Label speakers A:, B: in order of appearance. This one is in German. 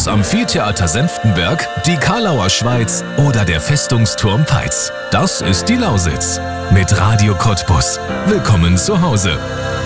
A: das Amphitheater Senftenberg, die Karlauer Schweiz oder der Festungsturm Peitz. Das ist die Lausitz. Mit Radio Cottbus. Willkommen zu Hause.